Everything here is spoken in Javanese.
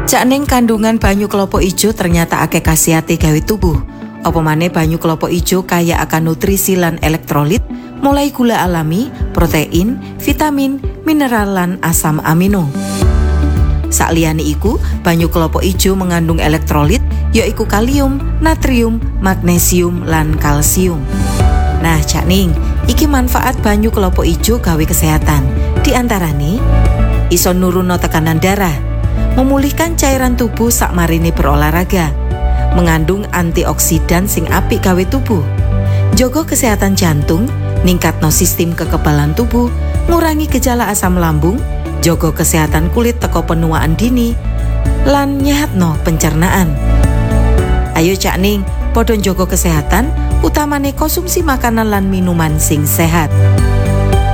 Cakning kandungan banyu kelapa ijo ternyata akeh khasiate gawe tubuh. Apa maneh banyu kelapa ijo kaya akan nutrisi lan elektrolit, mulai gula alami, protein, vitamin, mineral lan asam amino. Sakliyane iku, banyu kelapa ijo mengandung elektrolit yaiku kalium, natrium, magnesium lan kalsium. Nah, cakning, iki manfaat banyu kelapa ijo gawe kesehatan. Di antarane iso nuruno tekanan darah, memulihkan cairan tubuh sakmarine berolahraga, mengandung antioksidan sing apik gawe tubuh, jaga kesehatan jantung, ningkatno sistem kekebalan tubuh, ngurangi gejala asam lambung, jaga kesehatan kulit teko penuaan dini, lan nyehatno pencernaan. Ayo cakning, padha jaga kesehatan, utamane konsumsi makanan lan minuman sing sehat.